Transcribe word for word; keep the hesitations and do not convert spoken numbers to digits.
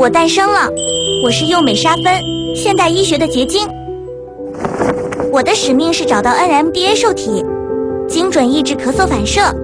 我诞生了，我是幼美沙芬，现代医学的结晶。我的使命是找到 N M D A 受体，精准抑制咳嗽反射，